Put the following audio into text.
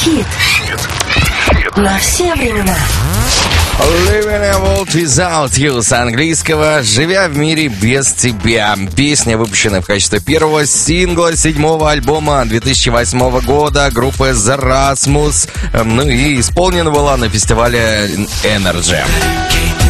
Хит. На все времена. Living a World Without You с английского «Живя в мире без тебя». Песня выпущена в качестве первого сингла 7-го альбома 2008 года группы The Rasmus. Ну и исполнена была на фестивале Energy.